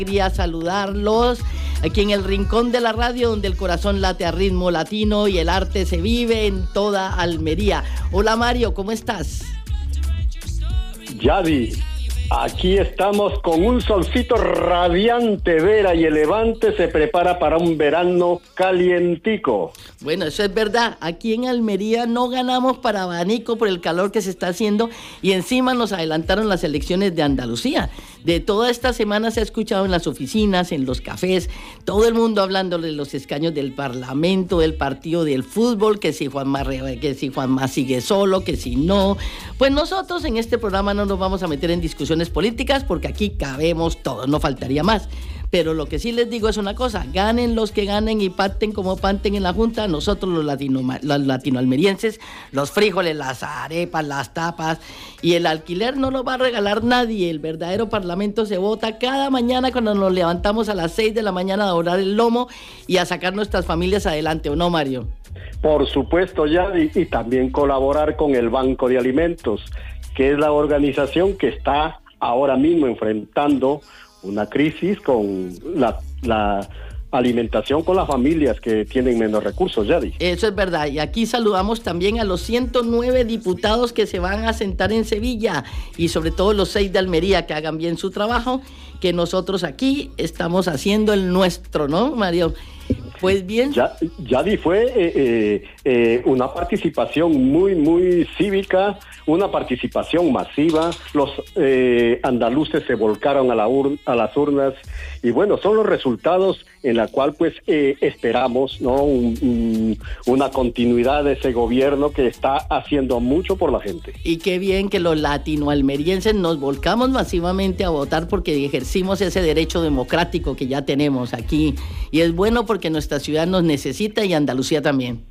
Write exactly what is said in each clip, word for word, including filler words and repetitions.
Quería saludarlos aquí en el rincón de la radio donde el corazón late a ritmo latino y el arte se vive en toda Almería. Hola Mario, ¿cómo estás? Yadi, aquí estamos con un solcito radiante, Vera, y el Levante se prepara para un verano calientico. Bueno, eso es verdad. Aquí en Almería no ganamos para abanico por el calor que se está haciendo y encima nos adelantaron las elecciones de Andalucía. De toda esta semana se ha escuchado en las oficinas, en los cafés, todo el mundo hablando de los escaños del Parlamento, del partido del fútbol, que si Juanma, que si Juanma sigue solo, que si no. Pues nosotros en este programa no nos vamos a meter en discusiones políticas porque aquí cabemos todos, no faltaría más. Pero lo que sí les digo es una cosa, ganen los que ganen y pacten como pacten en la Junta, nosotros los, latino, los latinoalmerienses, los frijoles, las arepas, las tapas y el alquiler no lo va a regalar nadie. El verdadero Parlamento se vota cada mañana cuando nos levantamos a las seis de la mañana a doblar el lomo y a sacar nuestras familias adelante, ¿o no, Mario? Por supuesto, Yadi, y también colaborar con el Banco de Alimentos, que es la organización que está ahora mismo enfrentando una crisis con la, la alimentación con las familias que tienen menos recursos, Yadi. Eso es verdad, y aquí saludamos también a los ciento nueve diputados que se van a sentar en Sevilla y sobre todo los seis de Almería que hagan bien su trabajo, que nosotros aquí estamos haciendo el nuestro, ¿no, Mario? Pues bien. Ya, Yadi, fue eh, eh, eh, una participación muy, muy cívica, una participación masiva. Los eh, andaluces se volcaron a, la ur- a las urnas y bueno, son los resultados en la cual pues eh, esperamos, ¿no? Un, un, una continuidad de ese gobierno que está haciendo mucho por la gente. Y qué bien que los latinoalmerienses nos volcamos masivamente a votar porque ejercimos ese derecho democrático que ya tenemos aquí y es bueno porque nuestra ciudad nos necesita y Andalucía también.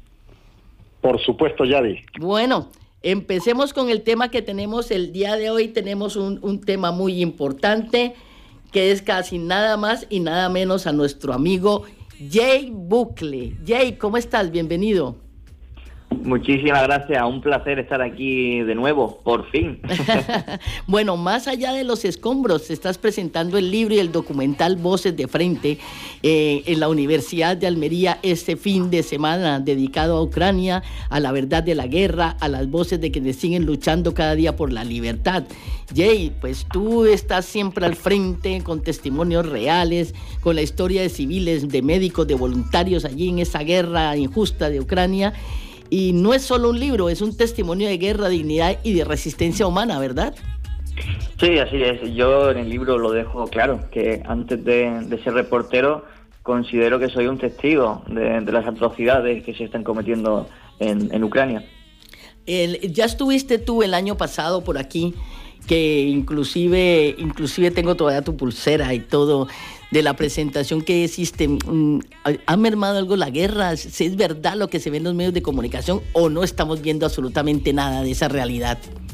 Por supuesto, Yadi. Bueno, empecemos con el tema que tenemos el día de hoy. Tenemos un, un tema muy importante que es casi nada más y nada menos a nuestro amigo Jay Bucle. Jay, ¿cómo estás? Bienvenido. Muchísimas gracias, un placer estar aquí de nuevo, por fin. Bueno, más allá de los escombros, estás presentando el libro y el documental Voces de Frente eh, en la Universidad de Almería este fin de semana, dedicado a Ucrania, a la verdad de la guerra, a las voces de quienes siguen luchando cada día por la libertad. Jay, pues tú estás siempre al frente con testimonios reales, con la historia de civiles, de médicos, de voluntarios allí en esa guerra injusta de Ucrania. Y no es solo un libro, es un testimonio de guerra, dignidad y de resistencia humana, ¿verdad? Sí, así es. Yo en el libro lo dejo claro, que antes de, de ser reportero considero que soy un testigo de, de las atrocidades que se están cometiendo en, en Ucrania. El, ya estuviste tú el año pasado por aquí, que inclusive, inclusive tengo todavía tu pulsera y todo, de la presentación que hiciste. ¿Ha mermado algo la guerra? ¿Es verdad lo que se ve en los medios de comunicación o no estamos viendo absolutamente nada de esa realidad?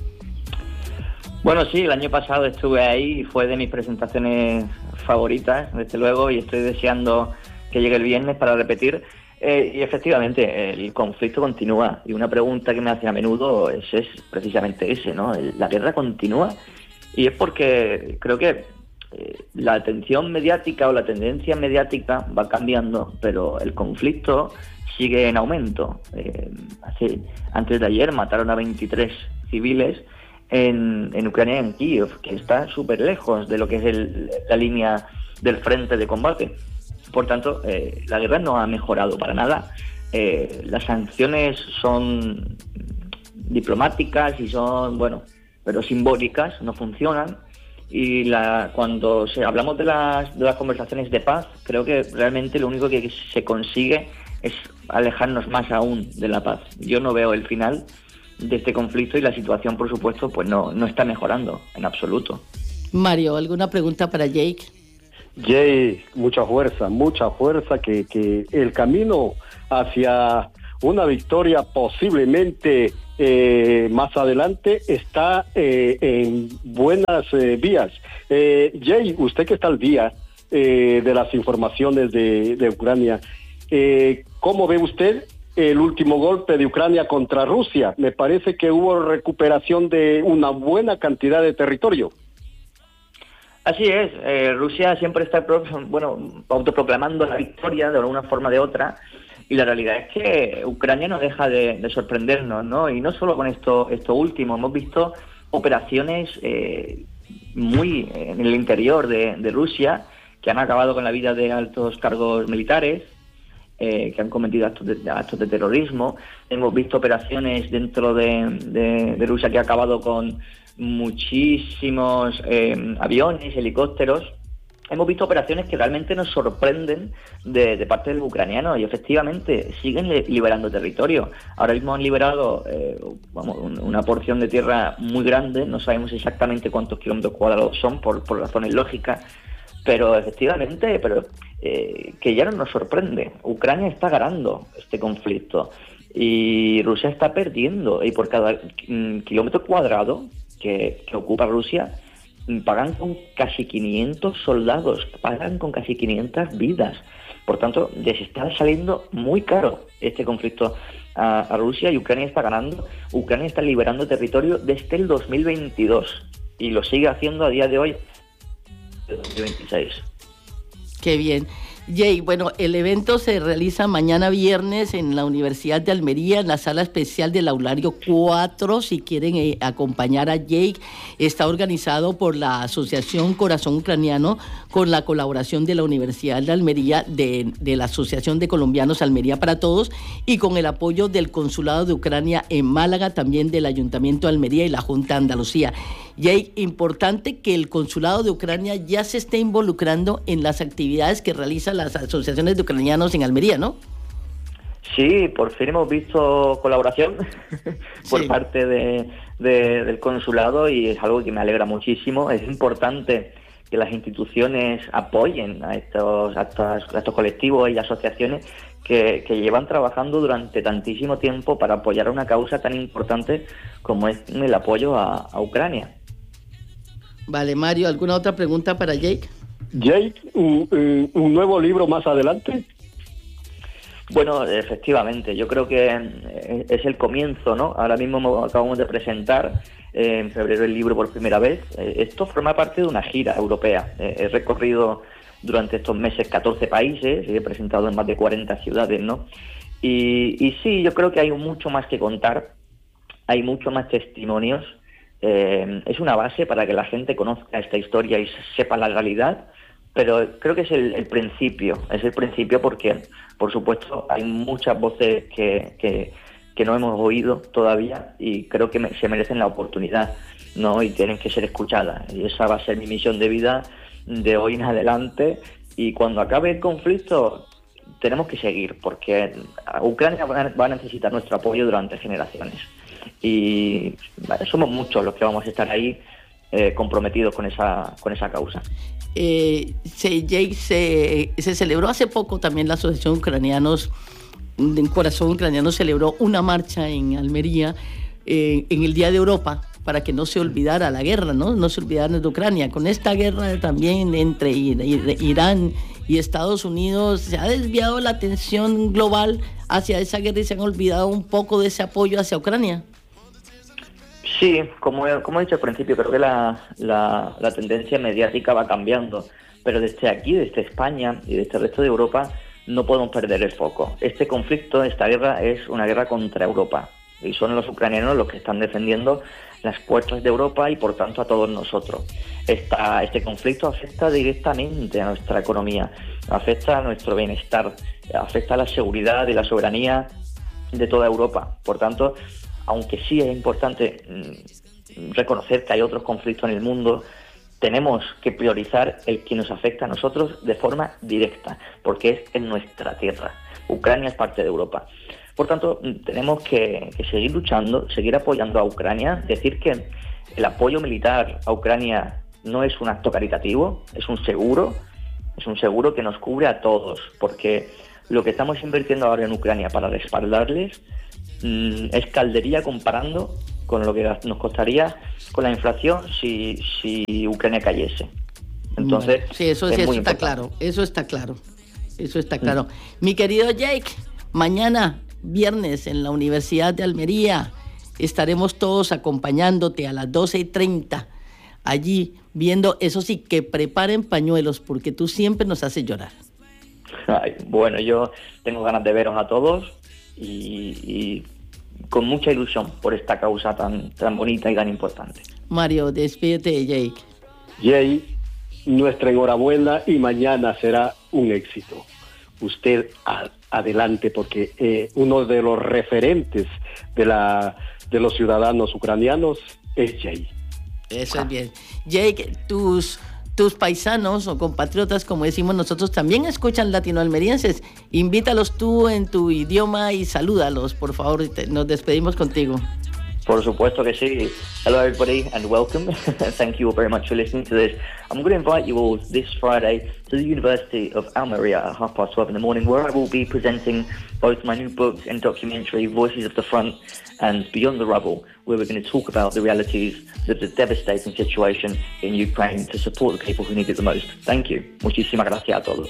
Bueno, sí, el año pasado estuve ahí y fue de mis presentaciones favoritas, desde luego, y estoy deseando que llegue el viernes para repetir. Eh, y efectivamente, el conflicto continúa, y una pregunta que me hacen a menudo es, es precisamente ese, ¿no? ¿La guerra continúa? Y es porque creo que eh, la atención mediática o la tendencia mediática va cambiando, pero el conflicto sigue en aumento. Eh, hace, antes de ayer mataron a veintitrés civiles en, en Ucrania, en Kiev, que está súper lejos de lo que es el, la línea del frente de combate. Por tanto, eh, la guerra no ha mejorado para nada. Eh, las sanciones son diplomáticas y son, bueno, pero simbólicas, no funcionan. Y la, cuando se, hablamos de las, de las conversaciones de paz, creo que realmente lo único que se consigue es alejarnos más aún de la paz. Yo no veo el final de este conflicto y la situación, por supuesto, pues no, no está mejorando en absoluto. Mario, ¿alguna pregunta para Jake? Jay, mucha fuerza, mucha fuerza, que, que el camino hacia una victoria posiblemente eh, más adelante está eh, en buenas eh, vías. Eh, Jay, usted que está al día eh, de las informaciones de, de Ucrania, eh, ¿cómo ve usted el último golpe de Ucrania contra Rusia? Me parece que hubo recuperación de una buena cantidad de territorio. Así es, eh, Rusia siempre está bueno, autoproclamando la victoria de alguna forma o de otra, y la realidad es que Ucrania no deja de, de sorprendernos, ¿no? Y no solo con esto, esto último, hemos visto operaciones eh, muy en el interior de, de Rusia que han acabado con la vida de altos cargos militares, eh, que han cometido actos de, actos de terrorismo. Hemos visto operaciones dentro de, de, de Rusia que ha acabado con muchísimos eh, aviones, helicópteros. Hemos visto operaciones que realmente nos sorprenden de, de parte de los ucranianos y efectivamente siguen liberando territorio. Ahora mismo han liberado eh, vamos, una porción de tierra muy grande, no sabemos exactamente cuántos kilómetros cuadrados son por, por razones lógicas, pero efectivamente pero eh, que ya no nos sorprende. Ucrania está ganando este conflicto y Rusia está perdiendo, y por cada mm, kilómetro cuadrado que, que ocupa Rusia pagan con casi quinientos soldados, pagan con casi quinientas vidas. Por tanto, les está saliendo muy caro este conflicto a, a Rusia, y Ucrania está ganando. Ucrania está liberando territorio desde el dos mil veintidós y lo sigue haciendo a día de hoy, de dos mil veintiséis. Qué bien. Jake, bueno, el evento se realiza mañana viernes en la Universidad de Almería, en la sala especial del Aulario cuatro. Si quieren eh, acompañar a Jake, está organizado por la Asociación Corazón Ucraniano, con la colaboración de la Universidad de Almería, de, de la Asociación de Colombianos Almería para Todos, y con el apoyo del Consulado de Ucrania en Málaga, también del Ayuntamiento de Almería y la Junta de Andalucía. Jake, importante que el Consulado de Ucrania ya se esté involucrando en las actividades que realizan las asociaciones de ucranianos en Almería, ¿no? Sí, por fin hemos visto colaboración por sí. parte de, de, del consulado, y es algo que me alegra muchísimo. Es importante que las instituciones apoyen a estos, a estos, a estos colectivos y asociaciones que, que llevan trabajando durante tantísimo tiempo para apoyar a una causa tan importante como es el apoyo a, a Ucrania. Vale, Mario, ¿alguna otra pregunta para Jake? Jake, ¿un, un nuevo libro más adelante? Bueno, efectivamente, yo creo que es el comienzo, ¿no? Ahora mismo acabamos de presentar eh, en febrero el libro por primera vez. Eh, esto forma parte de una gira europea. Eh, he recorrido durante estos meses catorce países y he presentado en más de cuarenta ciudades, ¿no? Y, y sí, yo creo que hay mucho más que contar, hay mucho más testimonios. Eh, es una base para que la gente conozca esta historia y sepa la realidad, pero creo que es el, el principio, es el principio porque, por supuesto, hay muchas voces que, que, que no hemos oído todavía y creo que me, se merecen la oportunidad, ¿no? Y tienen que ser escuchadas, y esa va a ser mi misión de vida de hoy en adelante, y cuando acabe el conflicto tenemos que seguir, porque Ucrania va a necesitar nuestro apoyo durante generaciones. Y vale, somos muchos los que vamos a estar ahí eh, comprometidos con esa con esa causa. Eh, se, Jake, se, se celebró hace poco también la Asociación Ucranianos, en Corazón Ucraniano celebró una marcha en Almería eh, en el Día de Europa, para que no se olvidara la guerra, ¿no? No se olvidara de Ucrania. Con esta guerra también entre Irán y Estados Unidos se ha desviado la atención global hacia esa guerra y se han olvidado un poco de ese apoyo hacia Ucrania. Sí, como, como he dicho al principio, creo que la, la, la tendencia mediática va cambiando, pero desde aquí, desde España y desde el resto de Europa, no podemos perder el foco. Este conflicto, esta guerra, es una guerra contra Europa, y son los ucranianos los que están defendiendo las puertas de Europa y, por tanto, a todos nosotros. Esta, este conflicto afecta directamente a nuestra economía, afecta a nuestro bienestar, afecta a la seguridad y la soberanía de toda Europa. Por tanto, aunque sí es importante mmm, reconocer que hay otros conflictos en el mundo, tenemos que priorizar el que nos afecta a nosotros de forma directa, porque es en nuestra tierra. Ucrania es parte de Europa. Por tanto, tenemos que, que seguir luchando, seguir apoyando a Ucrania, decir que el apoyo militar a Ucrania no es un acto caritativo, es un seguro, es un seguro que nos cubre a todos, porque lo que estamos invirtiendo ahora en Ucrania para respaldarles mmm, es caldería comparando con lo que nos costaría con la inflación si, si Ucrania cayese. Entonces, sí, eso, es sí, eso muy está importante. claro, eso está claro, eso está claro. Mm. Mi querido Jake, mañana viernes en la Universidad de Almería estaremos todos acompañándote a las doce y treinta. Allí viendo, eso sí, que preparen pañuelos, porque tú siempre nos haces llorar. Ay, bueno, yo tengo ganas de veros a todos y, y con mucha ilusión por esta causa tan, tan bonita y tan importante. Mario, despídete de Jake. Jay, nuestra enhorabuena y mañana será un éxito. Usted a, adelante, porque eh, uno de los referentes de la de los ciudadanos ucranianos es Jay. Eso es bien. Jake, tus, tus paisanos o compatriotas, como decimos nosotros, también escuchan latinoalmerienses. Invítalos tú en tu idioma y salúdalos, por favor. Te, nos despedimos contigo. Por supuesto que sí. Hello everybody and welcome. Thank you all very much for listening to this. I'm going to invite you all this Friday to the University of Almeria at half past twelve in the morning, where I will be presenting both my new book and documentary, Voices of the Front and Beyond the Rubble, where we're going to talk about the realities of the devastating situation in Ukraine to support the people who need it the most. Thank you. Muchísimas gracias a todos.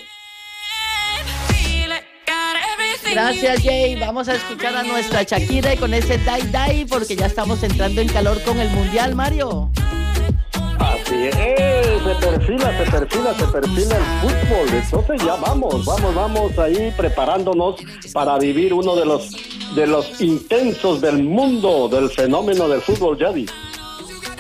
Gracias, Jay. Vamos a escuchar a nuestra Shakira y con ese Dai Dai, porque ya estamos entrando en calor con el Mundial, Mario. Así es, se perfila, se perfila, se perfila el fútbol. Entonces ya vamos, vamos, vamos ahí preparándonos para vivir uno de los, de los intensos del mundo del fenómeno del fútbol, Yadi.